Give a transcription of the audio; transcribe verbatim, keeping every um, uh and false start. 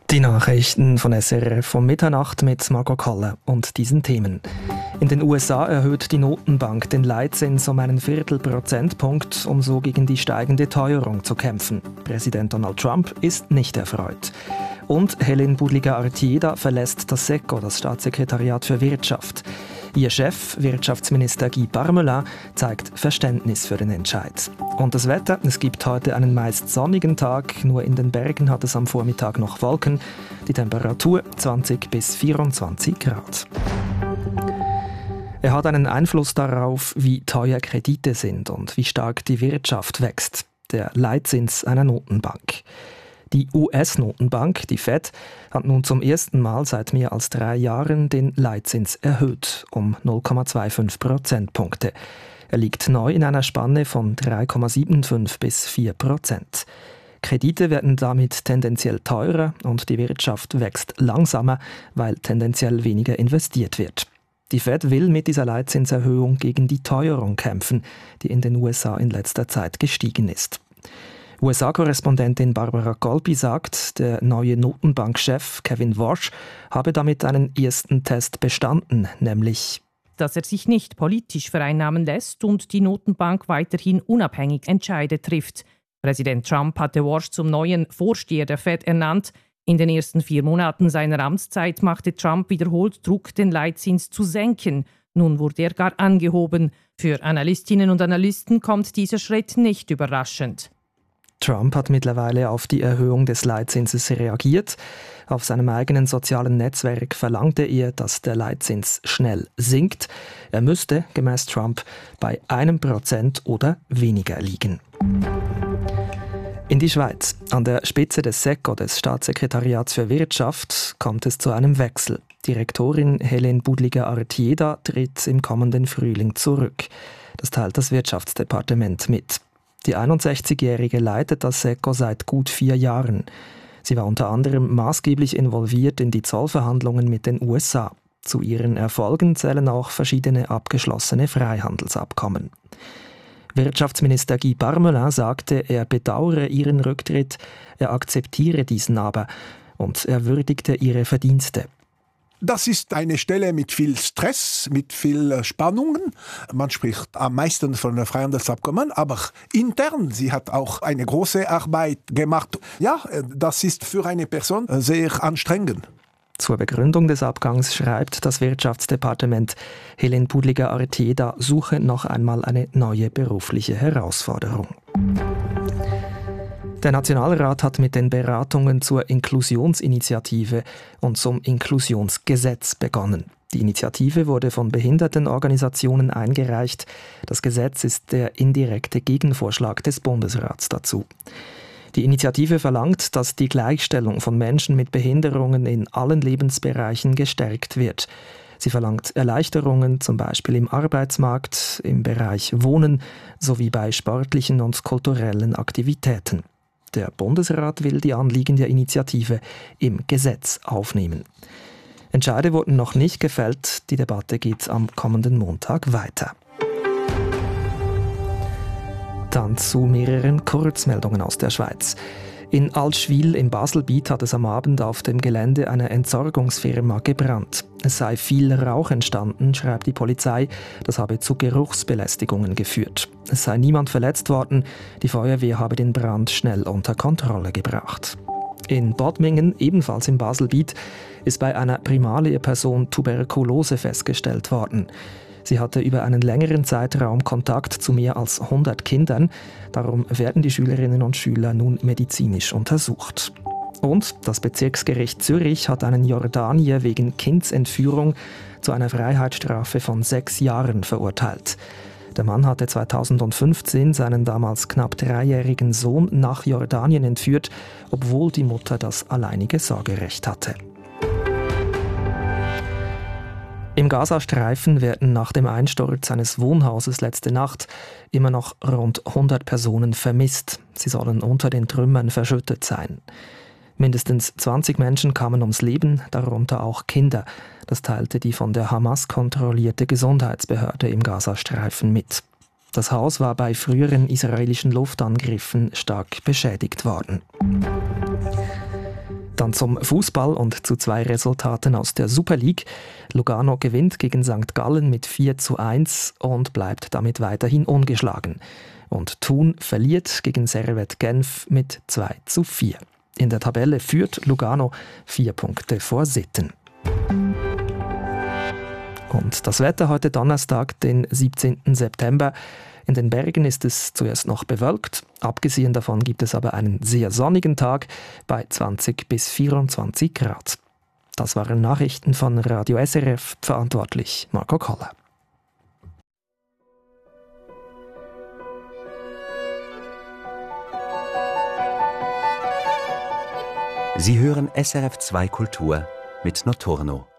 Die Nachrichten von S R F um Mitternacht mit Margot Kalle und diesen Themen. In den U S A erhöht die Notenbank den Leitzins um einen Viertelprozentpunkt, um so gegen die steigende Teuerung zu kämpfen. Präsident Donald Trump ist nicht erfreut. Und Hélène Budliger-Artieda verlässt das SECO, das Staatssekretariat für Wirtschaft. Ihr Chef, Wirtschaftsminister Guy Parmelin, zeigt Verständnis für den Entscheid. Und das Wetter, es gibt heute einen meist sonnigen Tag, nur in den Bergen hat es am Vormittag noch Wolken. Die Temperatur zwanzig bis vierundzwanzig Grad. Er hat einen Einfluss darauf, wie teuer Kredite sind und wie stark die Wirtschaft wächst. Der Leitzins einer Notenbank. Die U S-Notenbank, die Fed, hat nun zum ersten Mal seit mehr als drei Jahren den Leitzins erhöht, um null Komma fünfundzwanzig Prozentpunkte. Er liegt neu in einer Spanne von drei Komma fünfundsiebzig bis vier Prozent. Kredite werden damit tendenziell teurer und die Wirtschaft wächst langsamer, weil tendenziell weniger investiert wird. Die Fed will mit dieser Leitzinserhöhung gegen die Teuerung kämpfen, die in den U S A in letzter Zeit gestiegen ist. U S A-Korrespondentin Barbara Colby sagt, der neue Notenbankchef Kevin Warsh habe damit einen ersten Test bestanden, nämlich dass er sich nicht politisch vereinnahmen lässt und die Notenbank weiterhin unabhängig Entscheide trifft. Präsident Trump hatte Warsh zum neuen Vorsteher der Fed ernannt. In den ersten vier Monaten seiner Amtszeit machte Trump wiederholt Druck, den Leitzins zu senken. Nun wurde er gar angehoben. Für Analystinnen und Analysten kommt dieser Schritt nicht überraschend. Trump hat mittlerweile auf die Erhöhung des Leitzinses reagiert. Auf seinem eigenen sozialen Netzwerk verlangte er, dass der Leitzins schnell sinkt. Er müsste, gemäß Trump, bei einem Prozent oder weniger liegen. In die Schweiz. An der Spitze des SECO, des Staatssekretariats für Wirtschaft, kommt es zu einem Wechsel. Direktorin Hélène Budliger-Artieda tritt im kommenden Frühling zurück. Das teilt das Wirtschaftsdepartement mit. Die einundsechzigjährige leitet das SECO seit gut vier Jahren. Sie war unter anderem maßgeblich involviert in die Zollverhandlungen mit den U S A. Zu ihren Erfolgen zählen auch verschiedene abgeschlossene Freihandelsabkommen. Wirtschaftsminister Guy Parmelin sagte, er bedauere ihren Rücktritt, er akzeptiere diesen aber und er würdigte ihre Verdienste. Das ist eine Stelle mit viel Stress, mit viel Spannungen. Man spricht am meisten von Freihandelsabkommen, aber intern, sie hat auch eine große Arbeit gemacht. Ja, das ist für eine Person sehr anstrengend. Zur Begründung des Abgangs schreibt das Wirtschaftsdepartement, Hélène Budliger-Artieda suche noch einmal eine neue berufliche Herausforderung. Der Nationalrat hat mit den Beratungen zur Inklusionsinitiative und zum Inklusionsgesetz begonnen. Die Initiative wurde von Behindertenorganisationen eingereicht. Das Gesetz ist der indirekte Gegenvorschlag des Bundesrats dazu. Die Initiative verlangt, dass die Gleichstellung von Menschen mit Behinderungen in allen Lebensbereichen gestärkt wird. Sie verlangt Erleichterungen, zum Beispiel im Arbeitsmarkt, im Bereich Wohnen sowie bei sportlichen und kulturellen Aktivitäten. Der Bundesrat will die Anliegen der Initiative im Gesetz aufnehmen. Entscheide wurden noch nicht gefällt. Die Debatte geht am kommenden Montag weiter. Dann zu mehreren Kurzmeldungen aus der Schweiz. In Allschwil im Baselbiet hat es am Abend auf dem Gelände einer Entsorgungsfirma gebrannt. Es sei viel Rauch entstanden, schreibt die Polizei. Das habe zu Geruchsbelästigungen geführt. Es sei niemand verletzt worden. Die Feuerwehr habe den Brand schnell unter Kontrolle gebracht. In Bodmingen, ebenfalls im Baselbiet, ist bei einer Primarlehrperson Tuberkulose festgestellt worden. Sie hatte über einen längeren Zeitraum Kontakt zu mehr als hundert Kindern. Darum werden die Schülerinnen und Schüler nun medizinisch untersucht. Und das Bezirksgericht Zürich hat einen Jordanier wegen Kindsentführung zu einer Freiheitsstrafe von sechs Jahren verurteilt. Der Mann hatte zweitausendfünfzehn seinen damals knapp dreijährigen Sohn nach Jordanien entführt, obwohl die Mutter das alleinige Sorgerecht hatte. Im Gazastreifen werden nach dem Einsturz eines Wohnhauses letzte Nacht immer noch rund hundert Personen vermisst. Sie sollen unter den Trümmern verschüttet sein. Mindestens zwanzig Menschen kamen ums Leben, darunter auch Kinder. Das teilte die von der Hamas kontrollierte Gesundheitsbehörde im Gazastreifen mit. Das Haus war bei früheren israelischen Luftangriffen stark beschädigt worden. Dann zum Fußball und zu zwei Resultaten aus der Super League. Lugano gewinnt gegen Sankt Gallen mit vier zu eins und bleibt damit weiterhin ungeschlagen. Und Thun verliert gegen Servette Genf mit zwei zu vier. In der Tabelle führt Lugano vier Punkte vor Sitten. Und das Wetter heute Donnerstag, den siebzehnten September. In den Bergen ist es zuerst noch bewölkt. Abgesehen davon gibt es aber einen sehr sonnigen Tag bei zwanzig bis vierundzwanzig Grad. Das waren Nachrichten von Radio S R F, verantwortlich Marco Koller. Sie hören S R F zwei Kultur mit Notorno.